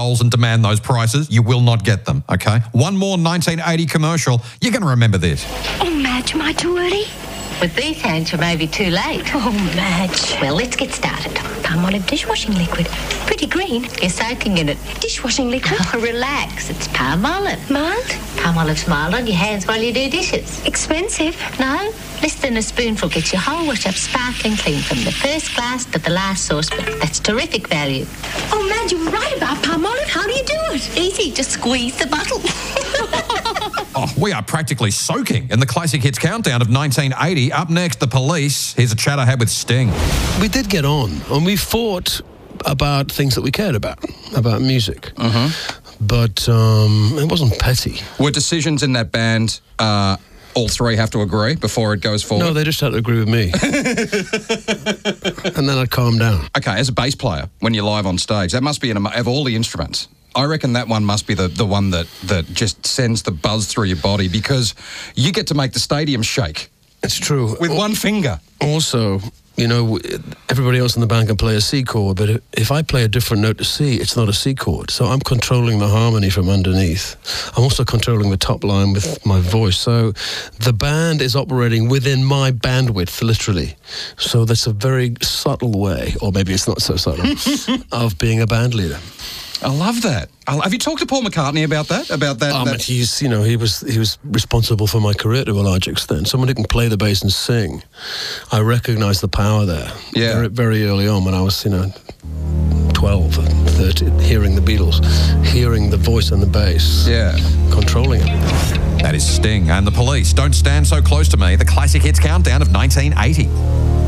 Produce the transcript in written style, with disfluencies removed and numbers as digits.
Coles and demand those prices, you will not get them, okay? One more 1980 commercial, you're going to remember this. Oh, Madge, am I too early? With these hands, you may be too late. Oh, Madge. Well, let's get started. Palmolive dishwashing liquid. Pretty green. You're soaking in it. Dishwashing liquid. Oh, relax. It's Palmolive. Mild? Palmolive's mild on your hands while you do dishes. Expensive? No? Less than a spoonful gets your whole wash up sparkling clean from the first glass to the last saucepan. That's terrific value. Oh, Madge, you were right about Palmolive. How do you do it? Easy. Just squeeze the bottle. Oh, we are practically soaking in the Classic Hits Countdown of 1980. Up next, The Police. Here's a chat I had with Sting. We did get on, and we fought about things that we cared about music. But it wasn't petty. Were decisions in that band, all three have to agree before it goes forward? No, they just had to agree with me. And then I'd calm down. Okay, as a bass player, when you're live on stage, that must be, of all the instruments, I reckon that one must be the one that just sends the buzz through your body, because you get to make the stadium shake. It's true. With one finger. Also, you know, everybody else in the band can play a C chord, but if I play a different note to C, it's not a C chord. So I'm controlling the harmony from underneath. I'm also controlling the top line with my voice. So the band is operating within my bandwidth, literally. So that's a very subtle way, or maybe it's not so subtle, of being a band leader. I love that. Have you talked to Paul McCartney about that? He's, you know, he was responsible for my career to a large extent. Someone who can play the bass and sing. I recognised the power there. Yeah. Very, very early on when I was, 12, 13, hearing the Beatles, hearing the voice and the bass. Yeah. Controlling it. That is Sting and The Police. Don't Stand So Close to Me, the Classic Hits Countdown of 1980.